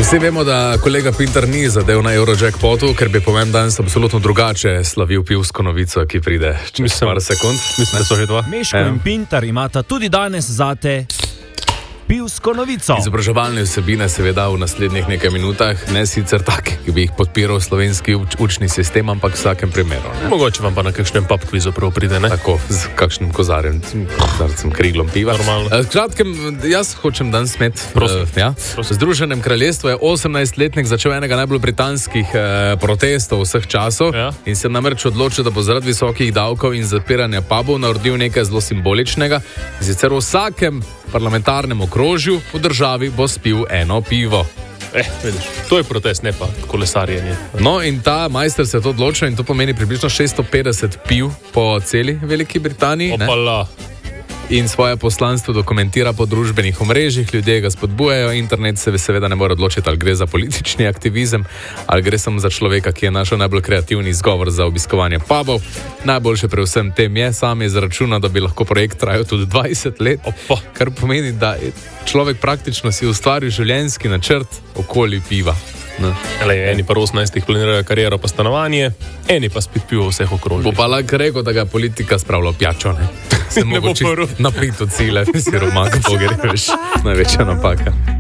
Vsi vemo, da kolega Pintar ni zadev na Eurojackpotu, ker bi po meni danes absolutno drugače slavil pivsko novico, ki pride čez par sekund. Mislim, da so že dva. Meško in Pintar imata tudi danes zate pivsko novico. Izobraževalne vsebine seveda v naslednjih nekaj minutah, ne sicer tak, ki bi jih podpiral slovenski učni sistem, ampak v vsakem primeru. Ne? Mogoče vam pa na kakšnem pub kvizu prav pride, ne? Tako, z kakšnim kozarcem kriglom piva. Normalno. Kratkem, jaz hočem danes imeti. Ja? V Združenem kraljestvu je 18-letnik začel enega najbolj britanskih protestov vseh časov in se namreč odločil, da bo zaradi visokih davkov in zapiranja pubov naredil nekaj zelo simboličnega. Sicer v vsakem parlamentarnem okrožju v državi bo spil eno pivo. Vidiš, to je protest, ne pa kolesarjenje. No, in ta majster se je to odločil in to pomeni približno 650 piv po celi Veliki Britaniji. Opala. In svoje poslanstvo dokumentira po družbenih omrežjih, ljudje ga spodbujajo, internet se seveda ne more odločiti, ali gre za politični aktivizem, ali gre samo za človeka, ki je našel najbolj kreativni izgovor za obiskovanje pubov. Najboljše pri vsem tem je, sam je izračunal, da bi lahko projekt trajal tudi 20 let, kar pomeni, da človek praktično si ustvaril življenjski načrt okoli piva. Eni pa 18 planirajo kariero pa stanovanje, eni pa spit pivo vseh okrožij. Bo pa lahko rekel, da ga politika spravlja pijačo, ne? Se ne bo prv. Napit od cilja, si romak, pogreš. Največja napaka.